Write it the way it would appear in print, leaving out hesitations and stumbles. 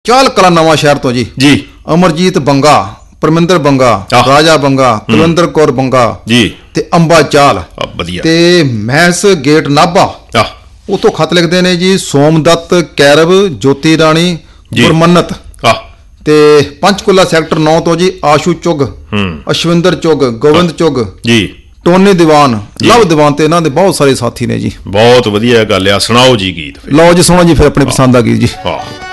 ਚਾਲ ਕਲਾ ਨਵਾਂ ਸ਼ਹਿਰ ਤੋਂ ਜੀ ਅਮਰਜੀਤ ਬੰਗਾ, ਪਰਮਿੰਦਰ ਬੰਗਾ, ਰਾਜਾ ਬੰਗਾ, ਕੁਲਵਿੰਦਰ ਕੌਰ ਬੰਗਾ ਜੀ ਤੇ ਅੰਬਾ ਚਾਲ ਵਧੀਆ ਤੇ ਮਹਿਸ ਗੇਟ ਨਾਭਾ ਉਤੋਂ ਖਤ ਲਿਖਦੇ ਨੇ ਜੀ। ਸੋਮਦੱਤ, ਕੈਰਵ, ਜੋਤੀ ਰਾਣੀ, ਗੁਰਮੰਨਤ ਤੇ ਪੰਚਕੂਲਾ ਸੈਕਟਰ 9 ਤੋਂ ਜੀ ਆਸ਼ੂ ਚੁੱਗ, ਅਸ਼ਵਿੰਦਰ ਚੁੱਗ, ਗੋਬਿੰਦ ਚੁੱਗ ਜੀ, ਟੋਨੀ ਦੀਵਾਨ, ਲਵ ਦੀਵਾਨ ਤੇ ਇਹਨਾਂ ਦੇ ਬਹੁਤ ਸਾਰੇ ਸਾਥੀ ਨੇ ਜੀ। ਬਹੁਤ ਵਧੀਆ ਗੱਲ ਆ, ਸੁਣਾਓ ਜੀ ਗੀਤ। ਲਓ ਜੀ ਸੁਣੋ ਜੀ ਫਿਰ ਆਪਣੀ ਪਸੰਦ ਦਾ ਗੀਤ ਜੀ।